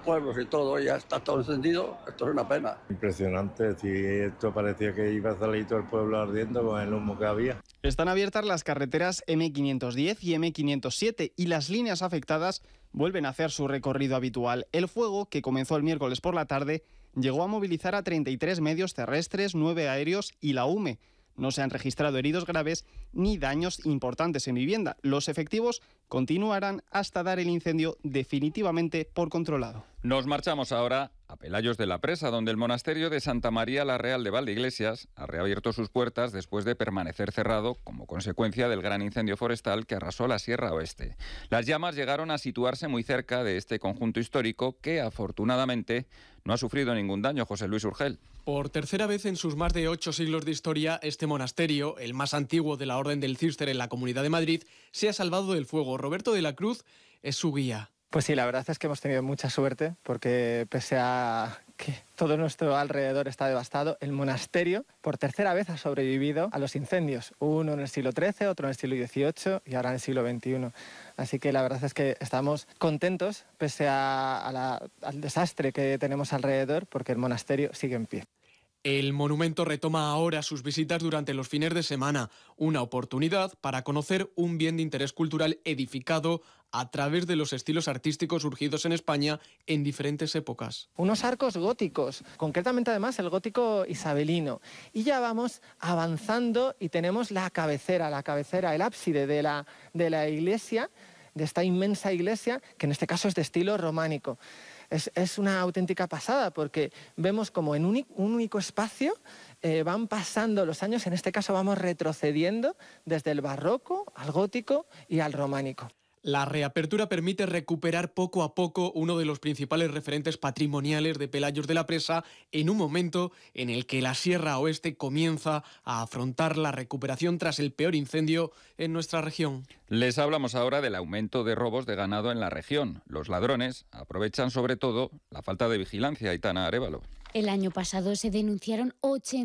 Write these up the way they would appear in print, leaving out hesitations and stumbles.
pueblos y todo, ya está todo encendido, esto es una pena. Impresionante, si esto parecía que iba a salir todo el pueblo ardiendo con el humo que había. Están abiertas las carreteras M510 y M507 y las líneas afectadas vuelven a hacer su recorrido habitual. El fuego, que comenzó el miércoles por la tarde, llegó a movilizar a 33 medios terrestres, 9 aéreos y la UME. No se han registrado heridos graves ni daños importantes en vivienda. Los efectivos continuarán hasta dar el incendio definitivamente por controlado. Nos marchamos ahora a Pelayos de la Presa, donde el monasterio de Santa María la Real de Valdeiglesias ha reabierto sus puertas después de permanecer cerrado como consecuencia del gran incendio forestal que arrasó la Sierra Oeste. Las llamas llegaron a situarse muy cerca de este conjunto histórico que, afortunadamente, no ha sufrido ningún daño. José Luis Urgel. Por tercera vez en sus más de 8 siglos de historia, este monasterio, el más antiguo de la Orden del Císter en la Comunidad de Madrid, se ha salvado del fuego. Roberto de la Cruz es su guía. Pues sí, la verdad es que hemos tenido mucha suerte porque pese a que todo nuestro alrededor está devastado, el monasterio por tercera vez ha sobrevivido a los incendios. Uno en el siglo XIII, otro en el siglo XVIII y ahora en el siglo XXI. Así que la verdad es que estamos contentos pese al desastre que tenemos alrededor porque el monasterio sigue en pie. El monumento retoma ahora sus visitas durante los fines de semana, una oportunidad para conocer un bien de interés cultural edificado a través de los estilos artísticos surgidos en España en diferentes épocas. Unos arcos góticos, concretamente además el gótico isabelino. Y ya vamos avanzando y tenemos la cabecera, el ábside de la iglesia, de esta inmensa iglesia, que en este caso es de estilo románico. Es una auténtica pasada porque vemos como en un único espacio van pasando los años, en este caso vamos retrocediendo desde el barroco al gótico y al románico. La reapertura permite recuperar poco a poco uno de los principales referentes patrimoniales de Pelayos de la Presa en un momento en el que la Sierra Oeste comienza a afrontar la recuperación tras el peor incendio en nuestra región. Les hablamos ahora del aumento de robos de ganado en la región. Los ladrones aprovechan sobre todo la falta de vigilancia. Aitana Arévalo. El año pasado se denunciaron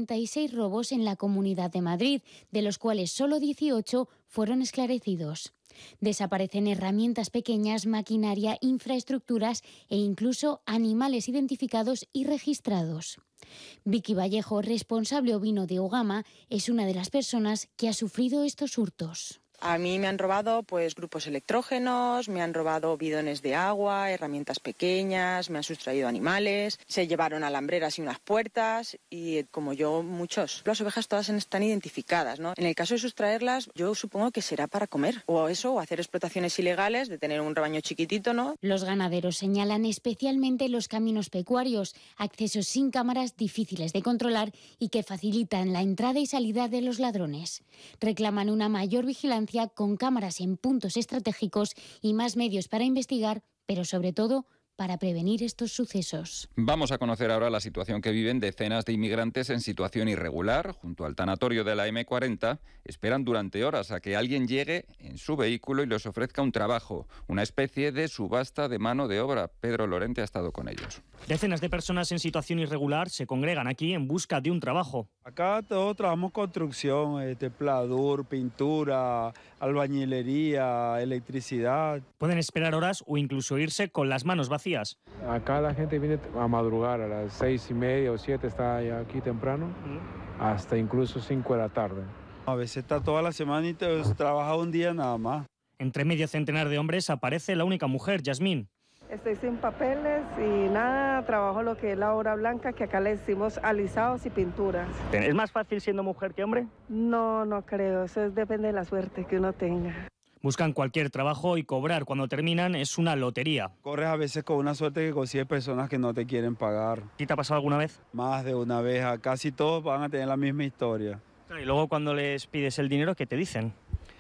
86 robos en la Comunidad de Madrid, de los cuales solo 18 fueron esclarecidos. Desaparecen herramientas pequeñas, maquinaria, infraestructuras e incluso animales identificados y registrados. Vicky Vallejo, responsable ovino de Ogama, es una de las personas que ha sufrido estos hurtos. A mí me han robado grupos electrógenos, me han robado bidones de agua, herramientas pequeñas, me han sustraído animales, se llevaron alambreras y unas puertas y como yo muchos. Las ovejas todas están identificadas, ¿no? En el caso de sustraerlas yo supongo que será para comer o hacer explotaciones ilegales de tener un rebaño chiquitito, ¿no? Los ganaderos señalan especialmente los caminos pecuarios, accesos sin cámaras difíciles de controlar y que facilitan la entrada y salida de los ladrones. Reclaman una mayor vigilancia con cámaras en puntos estratégicos y más medios para investigar, pero sobre todo para prevenir estos sucesos. Vamos a conocer ahora la situación que viven decenas de inmigrantes en situación irregular junto al tanatorio de la M40. Esperan durante horas a que alguien llegue en su vehículo y les ofrezca un trabajo, una especie de subasta de mano de obra. Pedro Lorente ha estado con ellos. Decenas de personas en situación irregular se congregan aquí en busca de un trabajo. Acá todos trabajamos construcción, pladur, pintura, albañilería, electricidad. Pueden esperar horas o incluso irse con las manos vacías. Acá la gente viene a madrugar, a las 6:30 o 7 está ya aquí temprano, hasta incluso 5 de la tarde. A veces está toda la semana y trabaja un día nada más. Entre medio centenar de hombres aparece la única mujer, Yasmín. Estoy sin papeles y nada, trabajo lo que es la obra blanca, que acá le decimos alisados y pinturas. ¿Es más fácil siendo mujer que hombre? No creo, eso depende de la suerte que uno tenga. Buscan cualquier trabajo y cobrar cuando terminan es una lotería. Corres a veces con una suerte que consigues personas que no te quieren pagar. ¿Y te ha pasado alguna vez? Más de una vez, casi todos van a tener la misma historia. Y luego cuando les pides el dinero, ¿qué te dicen?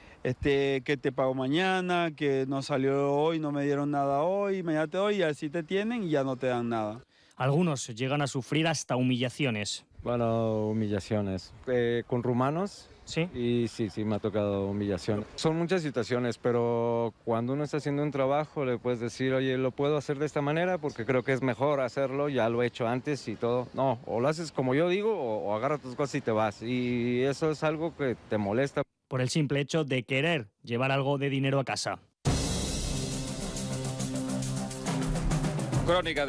Que te pago mañana, que no salió hoy, no me dieron nada hoy, imagínate hoy, y así te tienen y ya no te dan nada. Algunos llegan a sufrir hasta humillaciones. Bueno, humillaciones. Con rumanos. ¿Sí? Y sí, me ha tocado humillación. Son muchas situaciones, pero cuando uno está haciendo un trabajo le puedes decir, oye, lo puedo hacer de esta manera porque creo que es mejor hacerlo, ya lo he hecho antes y todo. No, o lo haces como yo digo o agarra tus cosas y te vas. Y eso es algo que te molesta. Por el simple hecho de querer llevar algo de dinero a casa. Crónica